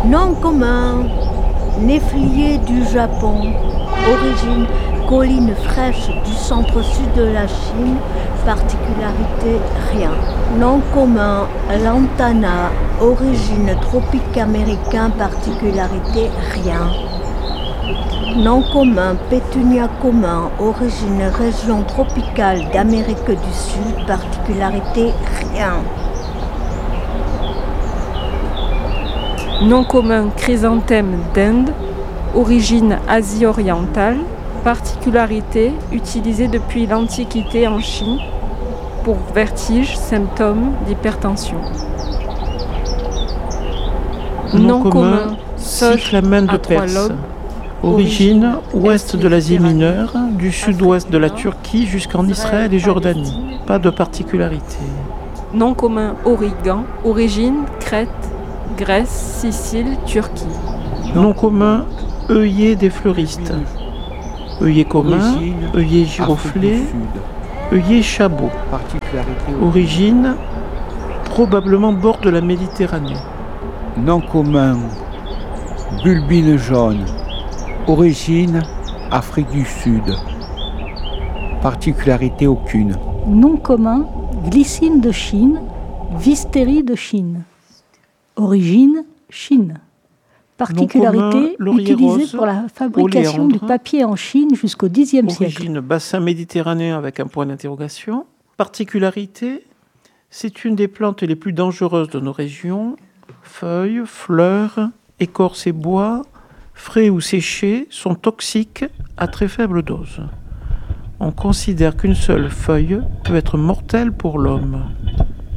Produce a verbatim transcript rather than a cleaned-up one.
Nom commun, néflier du Japon, origine colline fraîche du centre-sud de la Chine, particularité rien. Nom commun, lantana, origine tropique américain, particularité rien. Nom commun, pétunia commun, origine région tropicale d'Amérique du Sud, particularité rien. Nom commun, chrysanthème d'Inde, origine Asie orientale, particularité utilisée depuis l'Antiquité en Chine pour vertige, symptômes d'hypertension. Nom commun, cyclamen de Perse, origine ouest de l'Asie mineure, du sud-ouest de la Turquie jusqu'en Israël et Jordanie. Pas de particularité. Nom commun, origan, origine Crète, Grèce, Sicile, Turquie. Nom commun, œillet des fleuristes. Œillet commun, œillet giroflé, œillet chabot. Origine, probablement bord de la Méditerranée. Nom commun, bulbine jaune. Origine, Afrique du Sud. Particularité aucune. Nom commun, glycine de Chine, Vistérie de Chine. Origine, Chine. Particularité commun, utilisée rose, pour la fabrication oléandre. du papier en Chine jusqu'au dixième siècle. Origine, bassin méditerranéen avec un point d'interrogation. Particularité, c'est une des plantes les plus dangereuses de nos régions. Feuilles, fleurs, écorce et bois, frais ou séchés, sont toxiques à très faible dose. On considère qu'une seule feuille peut être mortelle pour l'homme.